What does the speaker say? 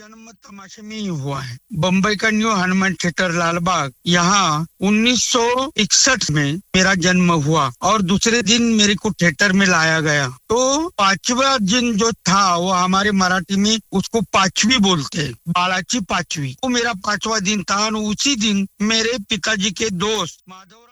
जन्म तमाशे में ही हुआ है। बम्बई का न्यू हनुमान थिएटर लालबाग, यहाँ 1961 में मेरा जन्म हुआ और दूसरे दिन मेरे को थिएटर में लाया गया। तो 5वां दिन जो था वो हमारे मराठी में उसको पांचवी बोलते हैं, बाळाची पाचवी। वो मेरा 5वां दिन था और उसी दिन मेरे पिताजी के दोस्त माधव